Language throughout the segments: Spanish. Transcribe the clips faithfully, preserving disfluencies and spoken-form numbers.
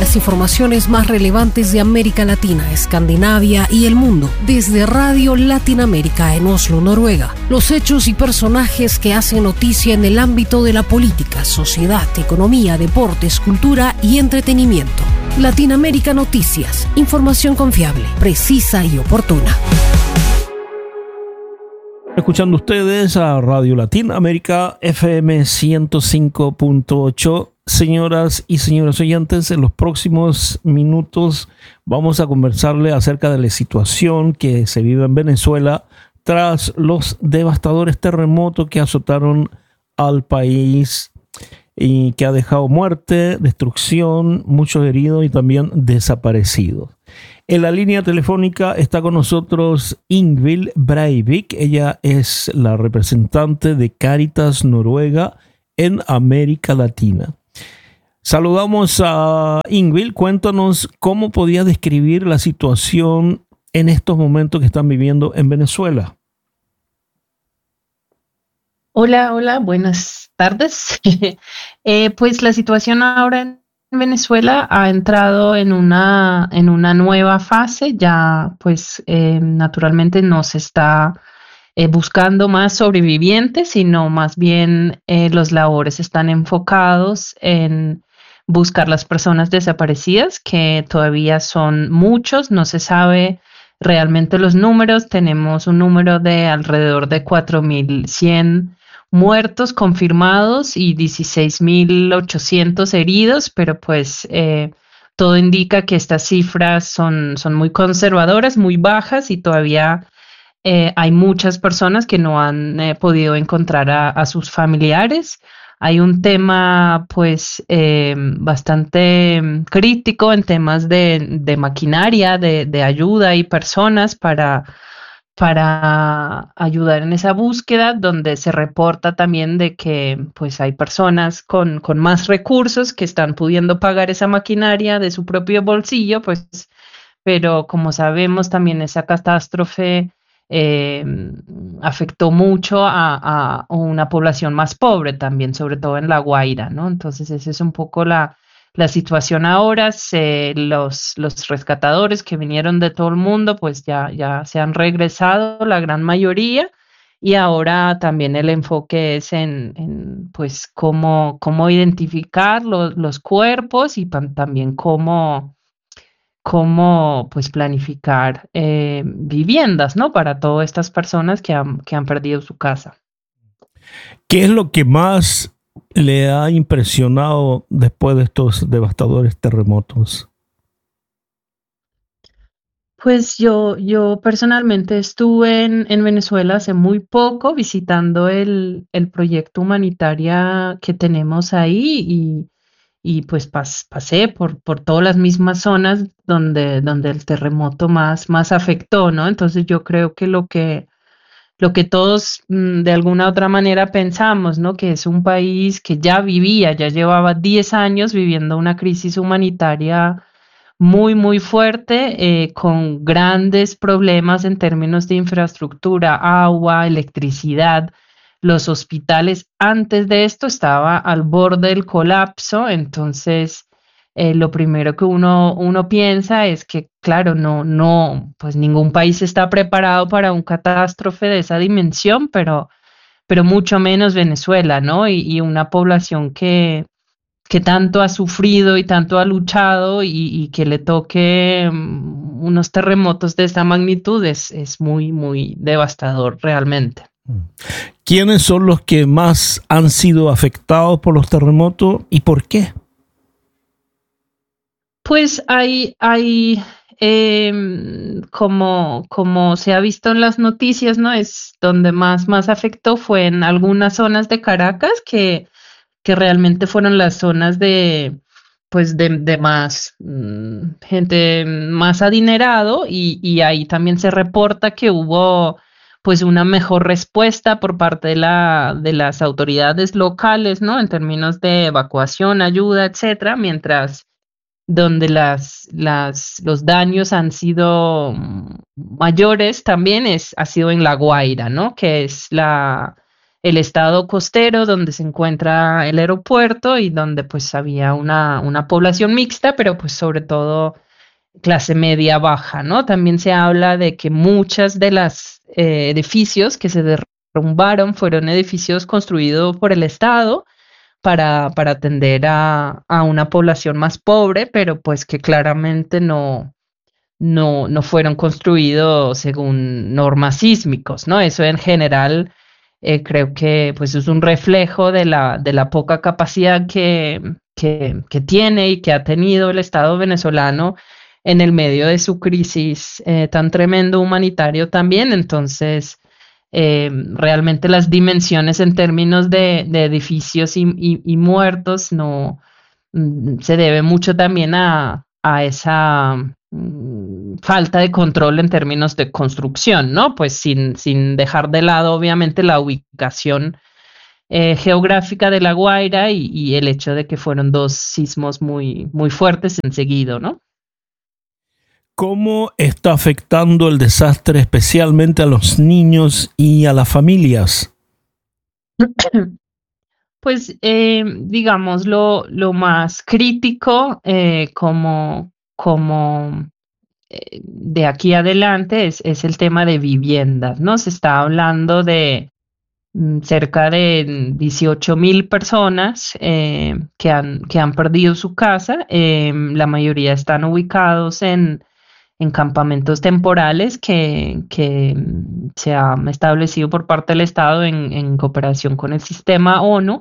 las informaciones más relevantes de América Latina, Escandinavia y el mundo, desde Radio Latinoamérica en Oslo, Noruega. Los hechos y personajes que hacen noticia en el ámbito de la política, sociedad, economía, deportes, cultura y entretenimiento. Latinoamérica Noticias, información confiable, precisa y oportuna. Escuchando ustedes a Radio Latinoamérica F M ciento cinco punto ocho. Señoras y señores oyentes, en los próximos minutos vamos a conversarle acerca de la situación que se vive en Venezuela tras los devastadores terremotos que azotaron al país y que ha dejado muerte, destrucción, muchos heridos y también desaparecidos. En la línea telefónica está con nosotros Ingvild Breivik. Ella es la representante de Cáritas Noruega en América Latina. Saludamos a Ingvild. Cuéntanos cómo podía describir la situación en estos momentos que están viviendo en Venezuela. Hola, hola, buenas tardes. eh, pues la situación ahora en Venezuela ha entrado en una, en una nueva fase. Ya pues eh, naturalmente no se está eh, buscando más sobrevivientes, sino más bien eh, los labores están enfocados en buscar las personas desaparecidas, que todavía son muchos, no se sabe realmente los números. Tenemos un número de alrededor de cuatro mil cien muertos confirmados y dieciséis mil ochocientos heridos, pero pues eh, todo indica que estas cifras son, son muy conservadoras, muy bajas, y todavía eh, hay muchas personas que no han eh, podido encontrar a, a sus familiares. Hay un tema pues eh, bastante crítico en temas de, de maquinaria, de, de ayuda y personas para para ayudar en esa búsqueda, donde se reporta también de que pues hay personas con, con más recursos que están pudiendo pagar esa maquinaria de su propio bolsillo, pues, pero como sabemos también esa catástrofe eh, afectó mucho a, a una población más pobre también, sobre todo en La Guaira, ¿no? Entonces esa es un poco la La situación ahora. Se, los, los rescatadores que vinieron de todo el mundo, pues ya, ya se han regresado, la gran mayoría, y ahora también el enfoque es en, en pues cómo, cómo identificar lo, los cuerpos y pan, también cómo, cómo pues planificar eh, viviendas, ¿no? Para todas estas personas que han, que han perdido su casa. ¿Qué es lo que más le ha impresionado después de estos devastadores terremotos? Pues yo, yo personalmente estuve en, en Venezuela hace muy poco visitando el, el proyecto humanitario que tenemos ahí, y, y pues pas, pasé por, por todas las mismas zonas donde, donde el terremoto más, más afectó, ¿no? Entonces yo creo que lo que lo que todos mmm, de alguna otra manera pensamos, ¿no? Que es un país que ya vivía, ya llevaba diez años viviendo una crisis humanitaria muy, muy fuerte, eh, con grandes problemas en términos de infraestructura, agua, electricidad. Los hospitales antes de esto estaban al borde del colapso. Entonces Eh, lo primero que uno, uno piensa es que, claro, no, no, pues ningún país está preparado para un catástrofe de esa dimensión, pero, pero mucho menos Venezuela, ¿no? Y, y una población que, que tanto ha sufrido y tanto ha luchado, y, y que le toque um, unos terremotos de esta magnitud es, es muy, muy devastador realmente. ¿Quiénes son los que más han sido afectados por los terremotos y por qué? Pues hay, hay eh, como, como se ha visto en las noticias, ¿no? Es donde más, más afectó fue en algunas zonas de Caracas, que, que realmente fueron las zonas de, pues de, de más mmm, gente más adinerado, y, y ahí también se reporta que hubo pues una mejor respuesta por parte de, la, de las autoridades locales, ¿no? En términos de evacuación, ayuda, etcétera, mientras donde las, las, los daños han sido mayores también es, ha sido en La Guaira, ¿no? Que es la, el estado costero donde se encuentra el aeropuerto y donde pues había una, una población mixta, pero pues sobre todo clase media baja, ¿no? También se habla de que muchas de las eh, edificios que se derrumbaron fueron edificios construidos por el Estado para, para atender a, a una población más pobre, pero pues que claramente no, no, no fueron construidos según normas sísmicos, ¿no? Eso en general eh, creo que pues es un reflejo de la, de la poca capacidad que, que, que tiene y que ha tenido el Estado venezolano en el medio de su crisis eh, tan tremendo humanitario también. Entonces, eh, realmente las dimensiones en términos de, de edificios y, y, y muertos no mm, se debe mucho también a, a esa mm, falta de control en términos de construcción, ¿no? Pues sin, sin dejar de lado, obviamente, la ubicación eh, geográfica de La Guaira y, y el hecho de que fueron dos sismos muy, muy fuertes en seguido, ¿no? ¿Cómo está afectando el desastre especialmente a los niños y a las familias? Pues eh, digamos lo, lo más crítico eh, como, como eh, de aquí adelante es, es el tema de viviendas, ¿no? Se está hablando de mm, cerca de dieciocho mil personas eh, que han, que han perdido su casa. Eh, la mayoría están ubicados en en campamentos temporales que, que mm, se ha establecido por parte del Estado en, en cooperación con el sistema ONU.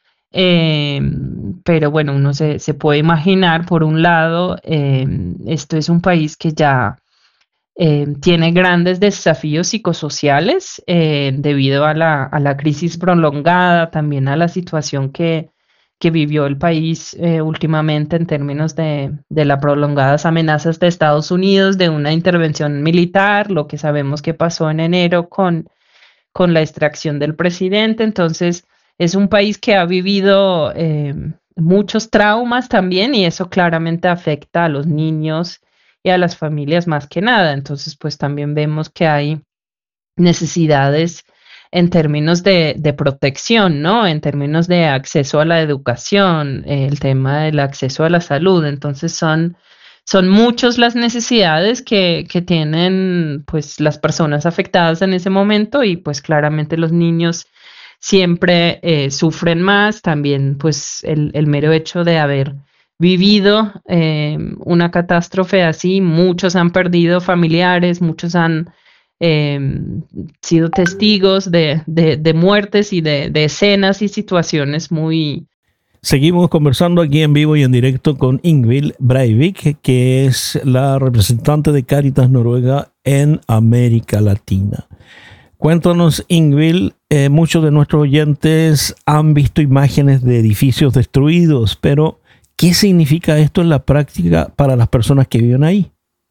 Eh, pero bueno, uno se, se puede imaginar, por un lado, eh, esto es un país que ya eh, tiene grandes desafíos psicosociales eh, debido a la, a la crisis prolongada, también a la situación que, que vivió el país eh, últimamente en términos de, de las prolongadas amenazas de Estados Unidos, de una intervención militar, lo que sabemos que pasó en enero con, con la extracción del presidente. Entonces, es un país que ha vivido eh, muchos traumas también y eso claramente afecta a los niños y a las familias más que nada. Entonces, pues también vemos que hay necesidades en términos de, de protección, ¿no? En términos de acceso a la educación, eh, el tema del acceso a la salud. Entonces son, son muchas las necesidades que, que tienen pues las personas afectadas en ese momento y pues claramente los niños siempre eh, sufren más. También pues el, el mero hecho de haber vivido eh, una catástrofe así, muchos han perdido familiares, muchos han eh, sido testigos de, de, de muertes y de, de escenas y situaciones muy... Seguimos conversando aquí en vivo y en directo con Ingvild Breivik, que es la representante de Cáritas Noruega en América Latina. Cuéntanos, Ingvild, eh, muchos de nuestros oyentes han visto imágenes de edificios destruidos, pero ¿qué significa esto en la práctica para las personas que viven ahí?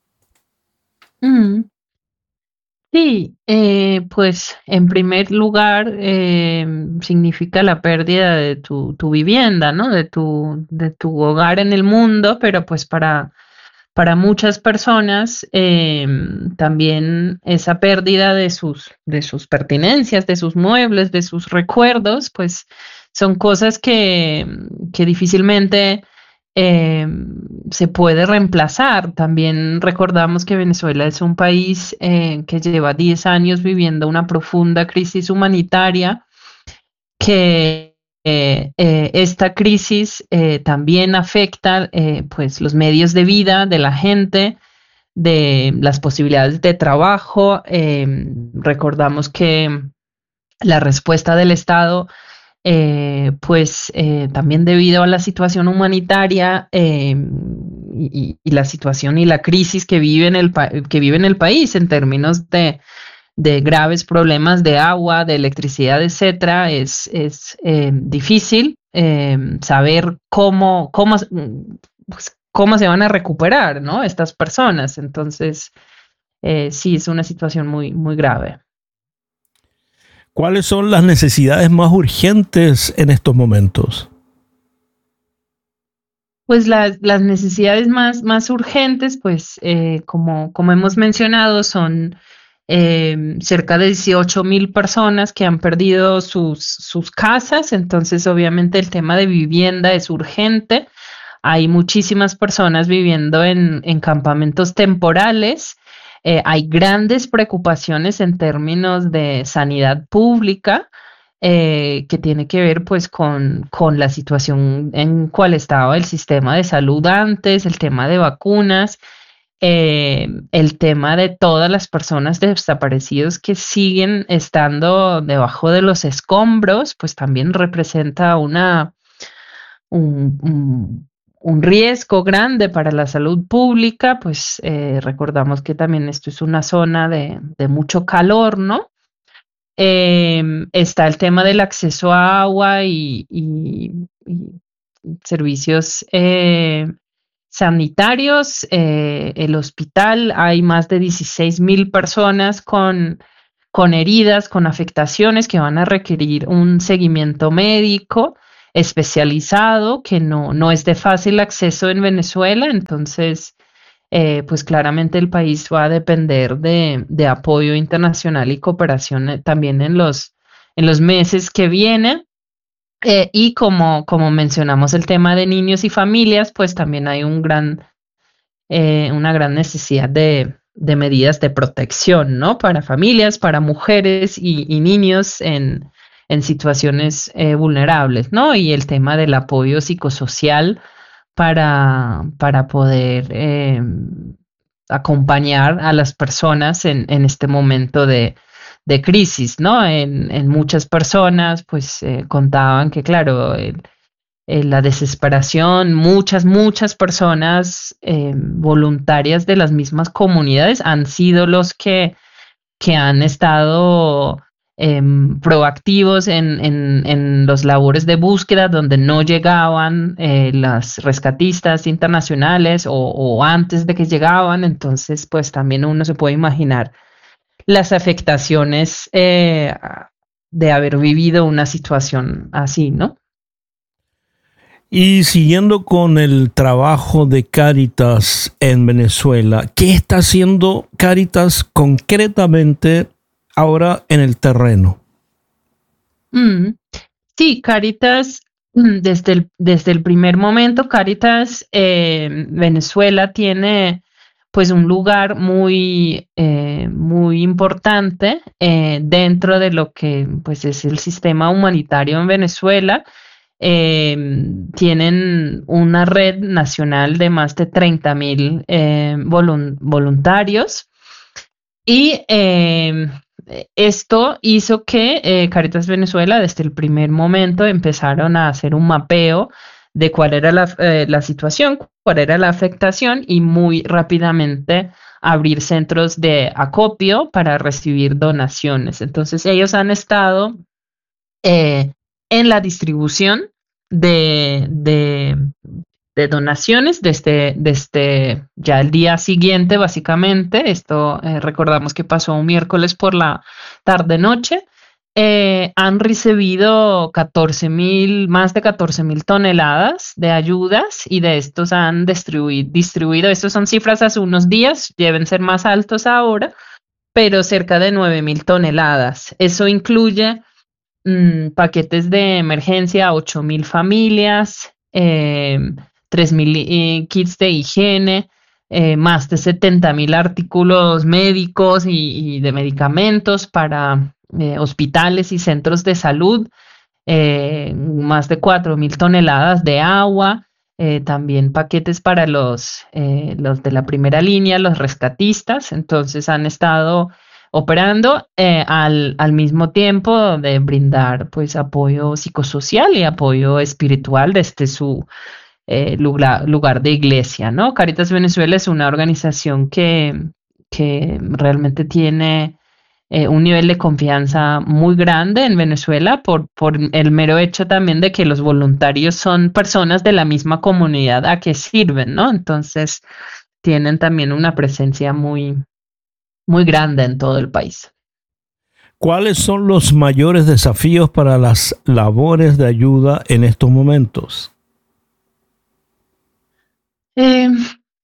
Mm. Sí, eh, pues en primer lugar eh, significa la pérdida de tu, tu vivienda, ¿no? De tu, de tu hogar en el mundo, pero pues para, para muchas personas eh, también esa pérdida de sus, de sus pertenencias, de sus muebles, de sus recuerdos, pues son cosas que, que difícilmente eh, se puede reemplazar. También recordamos que Venezuela es un país eh, que lleva diez años viviendo una profunda crisis humanitaria, que eh, eh, esta crisis eh, también afecta eh, pues los medios de vida de la gente, de las posibilidades de trabajo. Eh, recordamos que la respuesta del Estado eh, pues eh, también debido a la situación humanitaria eh, y, y la situación y la crisis que vive en el, que vive en el país en términos de, de graves problemas de agua, de electricidad, etcétera, es, es eh, difícil eh, saber cómo, cómo, pues, cómo se van a recuperar, ¿no? Estas personas. Entonces, eh, sí, es una situación muy, muy grave. ¿Cuáles son las necesidades más urgentes en estos momentos? Pues las, las necesidades más, más urgentes, pues eh, como, como hemos mencionado, son eh, cerca de dieciocho mil personas que han perdido sus, sus casas, entonces obviamente el tema de vivienda es urgente. Hay muchísimas personas viviendo en, en campamentos temporales. Eh, hay grandes preocupaciones en términos de sanidad pública, eh, que tiene que ver pues con, con la situación en cual estaba el sistema de salud antes, el tema de vacunas, eh, el tema de todas las personas desaparecidas que siguen estando debajo de los escombros, pues también representa una, un, un un riesgo grande para la salud pública, pues eh, recordamos que también esto es una zona de, de mucho calor, ¿no? Eh, está el tema del acceso a agua y, y, y servicios eh, sanitarios. Eh, el hospital, hay más de dieciséis mil personas con, con heridas, con afectaciones que van a requerir un seguimiento médico especializado, que no, no es de fácil acceso en Venezuela, entonces eh, pues claramente el país va a depender de, de apoyo internacional y cooperación eh, también en los, en los meses que vienen. Eh, y como, como mencionamos el tema de niños y familias, pues también hay un gran, eh, una gran necesidad de, de medidas de protección, ¿no? Para familias, para mujeres y, y niños en en situaciones eh, vulnerables, ¿no? Y el tema del apoyo psicosocial para, para poder eh, acompañar a las personas en, en este momento de, de crisis, ¿no? En, en muchas personas, pues, eh, contaban que, claro, el, el, la desesperación, muchas, muchas personas eh, voluntarias de las mismas comunidades han sido los que, que han estado Eh, proactivos en, en, en los labores de búsqueda donde no llegaban eh, las rescatistas internacionales o, o antes de que llegaban, entonces pues también uno se puede imaginar las afectaciones eh, de haber vivido una situación así, ¿no? Y siguiendo con el trabajo de Cáritas en Venezuela, ¿qué está haciendo Cáritas concretamente ahora en el terreno? Mm, sí, Cáritas, desde el, desde el primer momento, Cáritas eh, Venezuela tiene pues un lugar muy, eh, muy importante eh, dentro de lo que pues es el sistema humanitario en Venezuela. Eh, tienen una red nacional de más de treinta mil eh, volun- voluntarios y eh, esto hizo que eh, Cáritas Venezuela desde el primer momento empezaron a hacer un mapeo de cuál era la, eh, la situación, cuál era la afectación y muy rápidamente abrir centros de acopio para recibir donaciones. Entonces ellos han estado eh, en la distribución de, de, de donaciones desde, desde ya el día siguiente, básicamente. Esto eh, recordamos que pasó un miércoles por la tarde-noche. Eh, han recibido catorce mil, más de catorce mil toneladas de ayudas y de estos han distribuido, distribuido, estos son cifras hace unos días, deben ser más altos ahora, pero cerca de nueve mil toneladas. Eso incluye mmm, paquetes de emergencia a ocho mil familias, eh, tres mil eh, kits de higiene, eh, más de setenta mil artículos médicos y, y de medicamentos para eh, hospitales y centros de salud, eh, más de cuatro mil toneladas de agua, eh, también paquetes para los, eh, los de la primera línea, los rescatistas. Entonces han estado operando eh, al, al mismo tiempo de brindar pues apoyo psicosocial y apoyo espiritual desde su eh, lugar, lugar de iglesia, ¿no? Cáritas Venezuela es una organización que, que realmente tiene eh, un nivel de confianza muy grande en Venezuela por, por el mero hecho también de que los voluntarios son personas de la misma comunidad a que sirven, ¿no? Entonces tienen también una presencia muy, muy grande en todo el país. ¿Cuáles son los mayores desafíos para las labores de ayuda en estos momentos? Eh,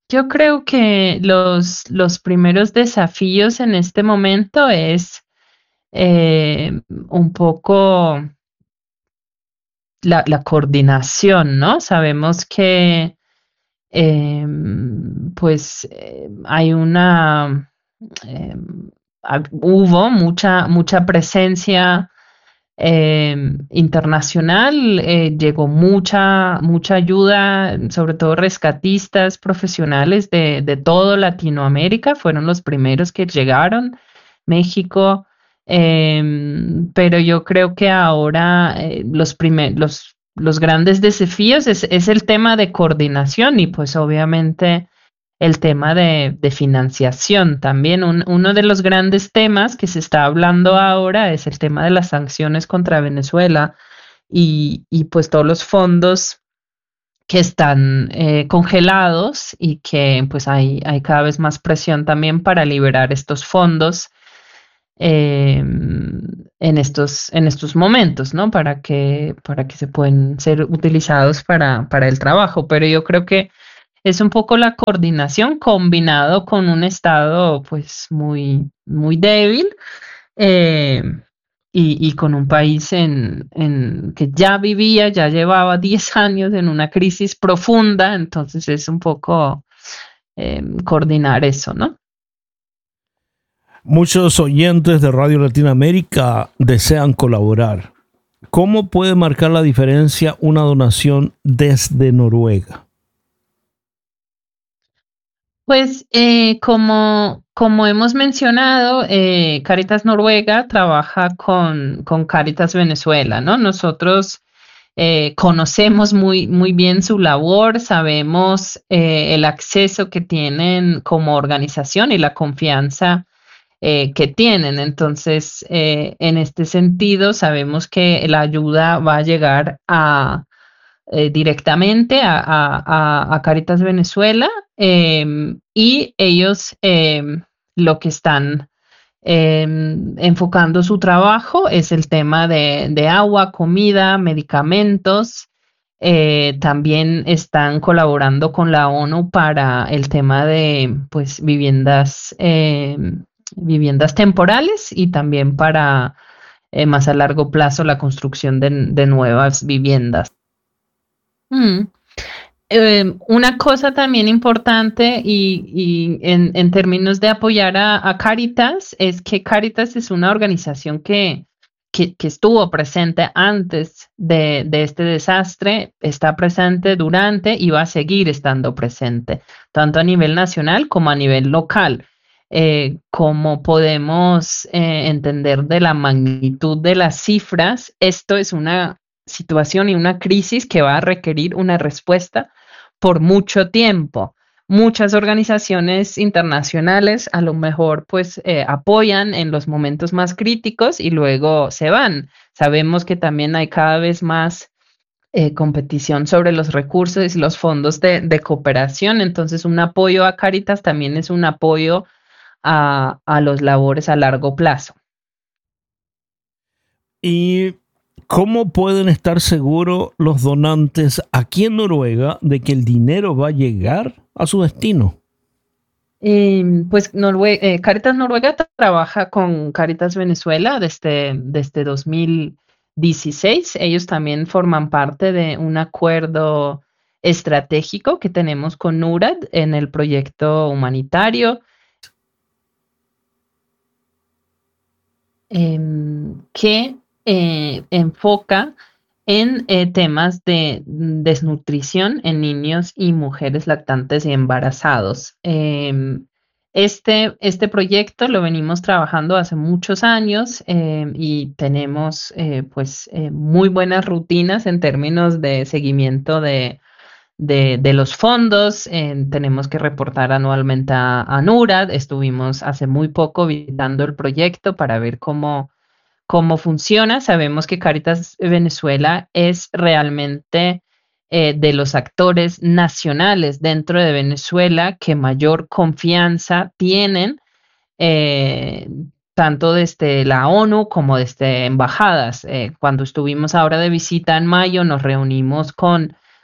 Yo creo que los, los primeros desafíos en este momento es eh, un poco la, la coordinación, ¿no? Sabemos que eh, pues eh, hay una, eh, ha- hubo mucha, mucha presencia eh, internacional, eh, llegó mucha, mucha ayuda, sobre todo rescatistas profesionales de, de todo Latinoamérica, fueron los primeros que llegaron, México, eh, pero yo creo que ahora eh, los, primer- los, los grandes desafíos es, es el tema de coordinación y pues obviamente el tema de, de financiación también. Un- uno de los grandes temas que se está hablando ahora es el tema de las sanciones contra Venezuela y, y pues todos los fondos que están eh, congelados y que pues hay, hay cada vez más presión también para liberar estos fondos eh, en estos, en estos momentos, ¿no? Para que, para que se puedan ser utilizados para, para el trabajo. Pero yo creo que es un poco la coordinación combinado con un estado pues muy, muy débil eh, y, y con un país en, en que ya vivía, ya llevaba diez años en una crisis profunda, entonces es un poco eh, coordinar eso, ¿no? Muchos oyentes de Radio Latinoamérica desean colaborar. ¿Cómo puede marcar la diferencia una donación desde Noruega? Pues eh, como, como hemos mencionado, eh, Caritas Noruega trabaja con, con Caritas Venezuela, ¿no? Nosotros eh, conocemos muy, muy bien su labor, sabemos eh, el acceso que tienen como organización y la confianza eh, que tienen. Entonces, eh, en este sentido, sabemos que la ayuda va a llegar a eh, directamente a, a- a- a Caritas Venezuela em, y ellos em, lo que están em, enfocando su trabajo es el tema de, de agua, comida, medicamentos. Eh, también están colaborando con la ONU para el tema de pues viviendas, em, viviendas temporales y también para eh, más a largo plazo la construcción de de nuevas viviendas. Mm. Eh, una cosa también importante y, y en, en términos de apoyar a, a Caritas es que Caritas es una organización que, que, que estuvo presente antes de, de este desastre, está presente durante y va a seguir estando presente, tanto a nivel nacional como a nivel local. Eh, como podemos eh, entender de la magnitud de las cifras, esto es una situación y una crisis que va a requerir una respuesta por mucho tiempo. Muchas organizaciones internacionales a lo mejor pues eh, apoyan en los momentos más críticos y luego se van. Sabemos que también hay cada vez más eh, competición sobre los recursos y los fondos de, de cooperación, entonces un apoyo a Caritas también es un apoyo a, a los labores a largo plazo. ¿Y cómo pueden estar seguros los donantes aquí en Noruega de que el dinero va a llegar a su destino? Eh, pues Norue- eh, Caritas Noruega tra- trabaja con Caritas Venezuela desde, desde dos mil dieciséis. Ellos también forman parte de un acuerdo estratégico que tenemos con NURAD en el proyecto humanitario em, que eh, enfoca en eh, temas de desnutrición en niños y mujeres lactantes y embarazados. Em, este, este proyecto lo venimos trabajando hace muchos años em, y tenemos eh, pues eh, muy buenas rutinas en términos de seguimiento de, de, de los fondos. Eh, tenemos que reportar anualmente a, a NURAD. Estuvimos hace muy poco visitando el proyecto para ver cómo cómo funciona. Sabemos que Caritas Venezuela es realmente eh, de los actores nacionales dentro de Venezuela que mayor confianza tienen, eh, tanto desde la ONU como desde embajadas. Eh, cuando estuvimos ahora de visita en mayo, nos reunimos con,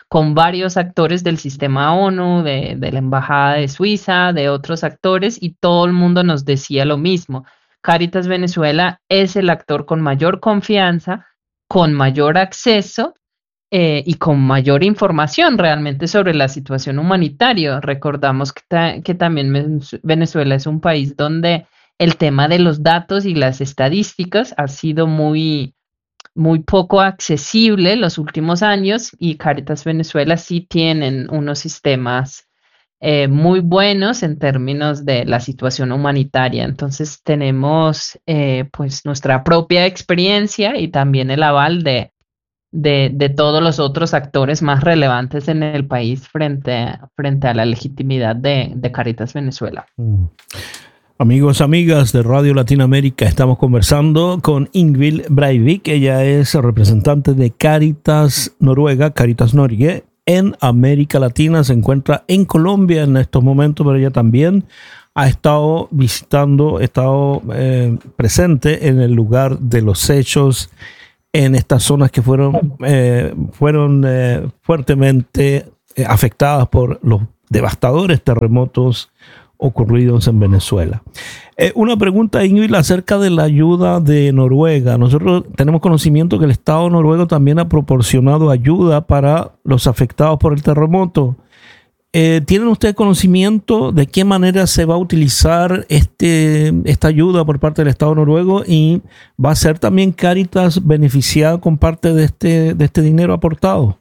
con varios actores del sistema ONU, de, de la Embajada de Suiza, de otros actores, y todo el mundo nos decía lo mismo. Cáritas Venezuela es el actor con mayor confianza, con mayor acceso eh, y con mayor información realmente sobre la situación humanitaria. Recordamos que, ta que también Venezuela es un país donde el tema de los datos y las estadísticas ha sido muy, muy poco accesible los últimos años, y Cáritas Venezuela sí tienen unos sistemas eh, muy buenos en términos de la situación humanitaria. Entonces tenemos eh, pues nuestra propia experiencia y también el aval de, de, de todos los otros actores más relevantes en el país frente, frente a la legitimidad de, de Cáritas Venezuela. Mm. Amigos, amigas de Radio Latinoamérica, estamos conversando con Ingvild Breivik. Ella es representante de Cáritas Noruega, Cáritas Norge, en América Latina. Se encuentra en Colombia en estos momentos, pero ella también ha estado visitando, ha estado eh, presente en el lugar de los hechos, en estas zonas que fueron, eh, fueron eh, fuertemente eh, afectadas por los devastadores terremotos ocurridos en Venezuela. Eh, una pregunta, Ingvild, acerca de la ayuda de Noruega. Nosotros tenemos conocimiento que el Estado noruego también ha proporcionado ayuda para los afectados por el terremoto. Eh, ¿Tienen ustedes conocimiento de qué manera se va a utilizar este, esta ayuda por parte del Estado noruego, y va a ser también Cáritas beneficiada con parte de este, de este dinero aportado?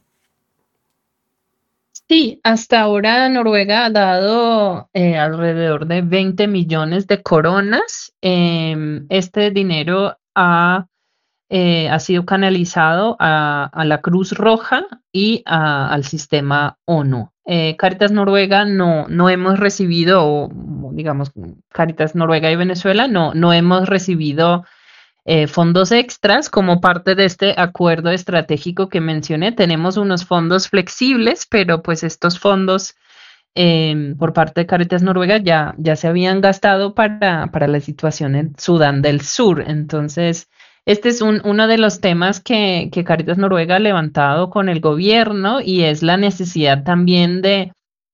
Sí, hasta ahora Noruega ha dado eh, alrededor de veinte millones de coronas. Eh, este dinero ha, eh, ha sido canalizado a, a la Cruz Roja y a, al sistema ONU. Eh, Cáritas Noruega no, no hemos recibido, o, digamos, Cáritas Noruega y Venezuela no, no hemos recibido Eh, fondos extras como parte de este acuerdo estratégico que mencioné. Tenemos unos fondos flexibles, pero pues estos fondos eh, por parte de Cáritas Noruega ya, ya se habían gastado para, para la situación en Sudán del Sur. Entonces, este es un, uno de los temas que, que Cáritas Noruega ha levantado con el gobierno, y es la necesidad también de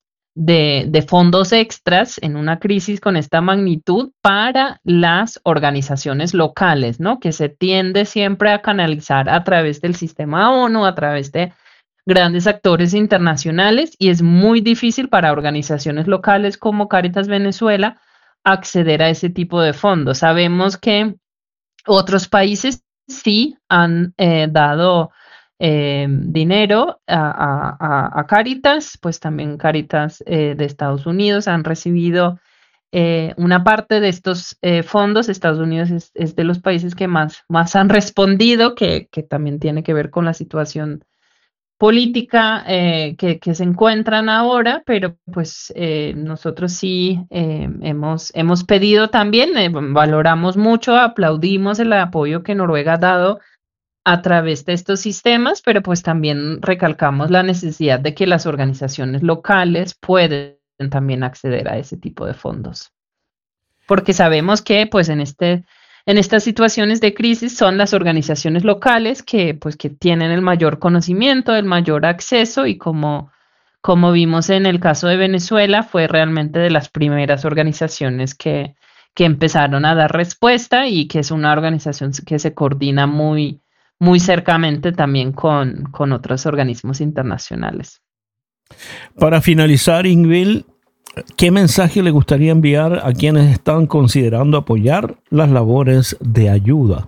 De, de fondos extras en una crisis con esta magnitud para las organizaciones locales, ¿no? Que se tiende siempre a canalizar a través del sistema ONU, a través de grandes actores internacionales, y es muy difícil para organizaciones locales como Cáritas Venezuela acceder a ese tipo de fondos. Sabemos que otros países sí han eh, dado Eh, dinero a, a, a Cáritas, pues también Cáritas eh, de Estados Unidos han recibido eh, una parte de estos eh, fondos. Estados Unidos es, es de los países que más, más han respondido, que, que también tiene que ver con la situación política eh, que, que se encuentran ahora, pero pues eh, nosotros sí eh, hemos, hemos pedido también, eh, valoramos mucho, aplaudimos el apoyo que Noruega ha dado a través de estos sistemas, pero pues también recalcamos la necesidad de que las organizaciones locales pueden también acceder a ese tipo de fondos. Porque sabemos que pues en, este, en estas situaciones de crisis son las organizaciones locales que pues que tienen el mayor conocimiento, el mayor acceso, y como, como vimos en el caso de Venezuela, fue realmente de las primeras organizaciones que, que empezaron a dar respuesta, y que es una organización que se coordina muy muy cercamente también con, con otros organismos internacionales. Para finalizar, Ingvild, ¿qué mensaje le gustaría enviar a quienes están considerando apoyar las labores de ayuda?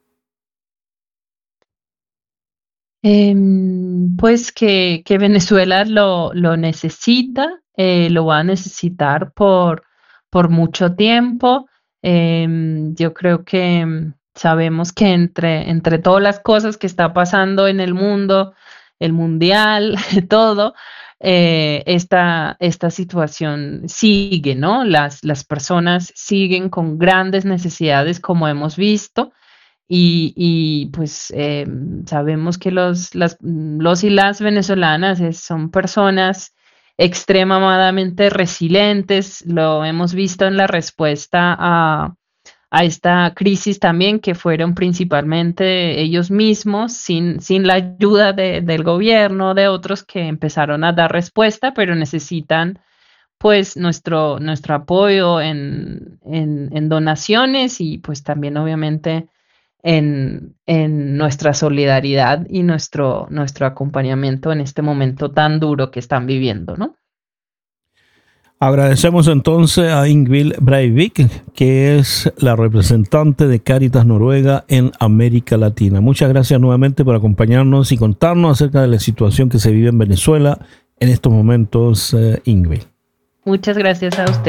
Eh, pues que, que Venezuela lo, lo necesita, eh, lo va a necesitar por, por mucho tiempo. Eh, yo creo que sabemos que entre, entre todas las cosas que está pasando en el mundo, el mundial, todo, eh, esta, esta situación sigue, ¿no? Las, las personas siguen con grandes necesidades, como hemos visto, y, y pues eh, sabemos que los, las, los y las venezolanas es, son personas extremadamente resilientes. Lo hemos visto en la respuesta a a esta crisis también, que fueron principalmente ellos mismos, sin, sin la ayuda de, del gobierno, de otros que empezaron a dar respuesta, pero necesitan pues nuestro, nuestro apoyo en, en, en donaciones y pues también obviamente en, en nuestra solidaridad y nuestro, nuestro acompañamiento en este momento tan duro que están viviendo, ¿no? Agradecemos entonces a Ingvild Breivik, que es la representante de Cáritas Noruega en América Latina. Muchas gracias nuevamente por acompañarnos y contarnos acerca de la situación que se vive en Venezuela en estos momentos, eh, Ingvild. Muchas gracias a usted.